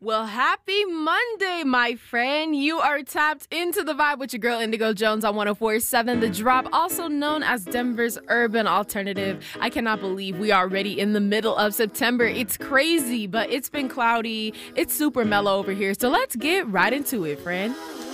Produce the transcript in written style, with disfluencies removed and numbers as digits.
Well, happy Monday, my friend. You are tapped into the vibe with your girl Indigo Jones on 104.7 The Drop, also known as Denver's Urban Alternative. I cannot believe we are already in the middle of September. It's crazy, but it's been cloudy. It's super mellow over here, so let's get right into it, friend.